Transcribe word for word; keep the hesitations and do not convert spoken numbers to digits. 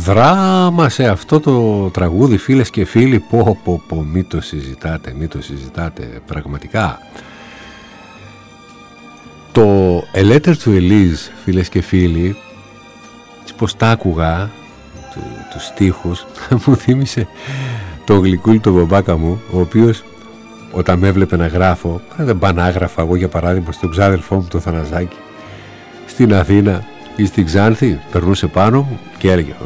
δράμα σε αυτό το τραγούδι, φίλες και φίλοι. Πω πω πω, μη το συζητάτε, μη το συζητάτε πραγματικά. Το A Letter to Elise, φίλες και φίλοι, πως τα άκουγα του, τους στίχους, μου θύμισε το γλυκούλι το μπαμπάκα μου, ο οποίος όταν με έβλεπε να γράφω, δεν πάνε άγραφα εγώ για παράδειγμα στον ξάδελφό μου το Θαναζάκη στην Αθήνα ή στην Ξάνθη, περνούσε πάνω μου και έλεγε